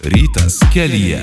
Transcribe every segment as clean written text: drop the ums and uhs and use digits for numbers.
Rytas kelyje.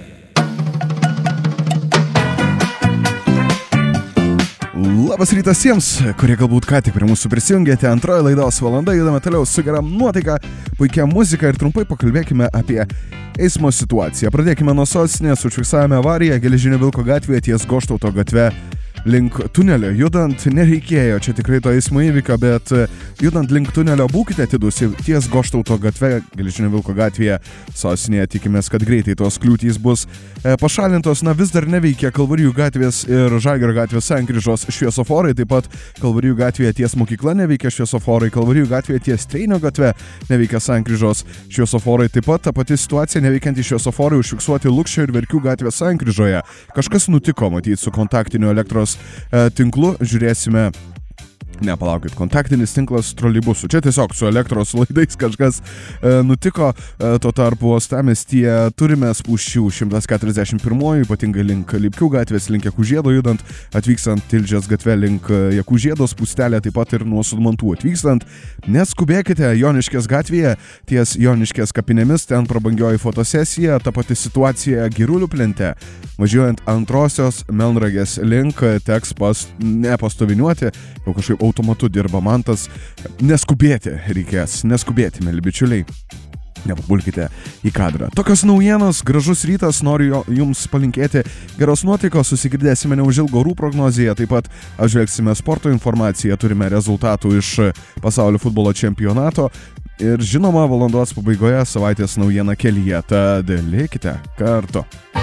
Labas rytas tiems, kurie galbūt ką tik prie mūsų prisijungėte. Antroji laidos valanda, judame toliau su gera nuotaika, puikia muzika ir trumpai pakalbėkime apie eismo situaciją. Pradėkime nuo sostinės, užfiksavome avariją Geležinio Vilko gatvėje ties Goštauto gatve. Link tunelio judant nereikėjo čia tikrai to eismo įvykio, bet judant link tunelio būkite atidūs ties Goštauto gatve, Geležinio Vilko gatvėje sostinėje. Tikimės, kad greitai tos kliūtys bus pašalintos. Vis dar neveikia Kalvarijų gatvės ir Žalgirio gatvės sankryžos šviesoforai, taip pat Kalvarijų gatvėje ties mokykla neveikia šviesoforai, Kalvarijų gatvėje ties Treinio gatve neveikia sankryžos šviesoforai, taip pat ta pati situacija neveikiantys šviesoforai užfiksuoti Lukšio ir Verkių gatvės sankryžoje. Kažkas nutiko, matyti, su kontaktiniu elektros tinklu. Žiūrėsime. Palaukit, kontaktinis tinklas troleibusų. Čia tiesiog su elektros laidais kažkas nutiko. Tuo tarpu uostamiestyje turime spūsčių 141, ypatingai link Lipkių gatvės, link Jakužiedo judant, atvykstant Tilžės gatve link Jakužiedo spūstelė, taip pat ir nuo Sudmantų atvykstant. Neskubėkite Joniškės gatvėje, ties Joniškės kapinėmis, ten prabangioji fotosesija, ta pati situacija Girulių plente. Važiuojant antrosios Melnragės link, teks nepastoviniuoti, jau kažkaip automatu dirba mantas. Neskubėti reikės, neskubėti, mėly bičiuliai. Nepapulkite į kadrą. Tokios naujienos, gražus rytas, noriu jums palinkėti geros nuotaikos, susigirdėsime neužilgo orų prognozėje, taip pat apžvelgsime sporto informaciją, turime rezultatų iš pasaulio futbolo čempionato ir žinoma valandos pabaigoje savaitės naujiena kelyje, tad likite kartu.